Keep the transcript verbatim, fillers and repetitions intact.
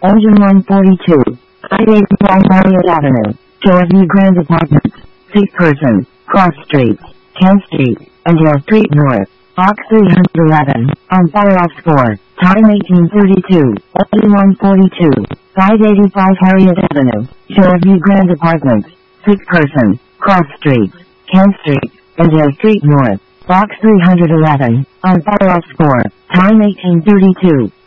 Engine one forty-two. five eighty-five Harriet Avenue. Shoreview Grand Apartments. six person. Cross Street. Kent Street. and Hill Street North. Box three eleven. On fire off score. Time eighteen thirty-two. Engine one forty-two. five eighty-five Harriet Avenue. Shoreview Grand Apartments. six person. Cross Street. Kent Street. and Hill Street North. Box three eleven. On fire off score. Time eighteen thirty-two.